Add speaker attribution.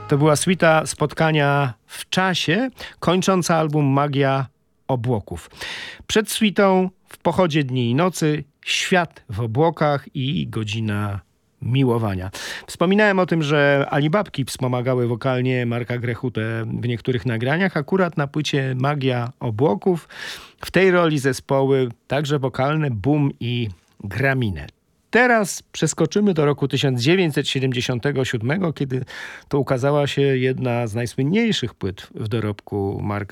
Speaker 1: To była suita Spotkania w czasie, kończąca album Magia obłoków. Przed suitą W pochodzie dni i nocy, Świat w obłokach i Godzina miłowania. Wspominałem o tym, że Alibabki wspomagały wokalnie Marka Grechutę w niektórych nagraniach. Akurat na płycie Magia obłoków w tej roli zespoły także wokalne Boom i Graminę. Teraz przeskoczymy do roku 1977, kiedy to ukazała się jedna z najsłynniejszych płyt w dorobku Marka